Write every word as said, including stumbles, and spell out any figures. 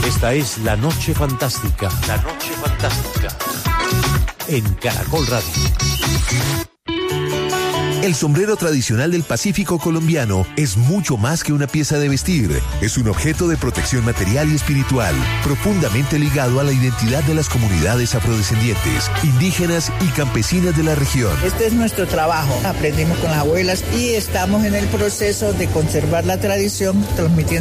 Esta es La Noche Fantástica. La Noche Fantástica. En Caracol Radio. El sombrero tradicional del Pacífico colombiano es mucho más que una pieza de vestir. Es un objeto de protección material y espiritual, profundamente ligado a la identidad de las comunidades afrodescendientes, indígenas y campesinas de la región. Este es nuestro trabajo. Aprendimos con las abuelas y estamos en el proceso de conservar la tradición, transmitiendo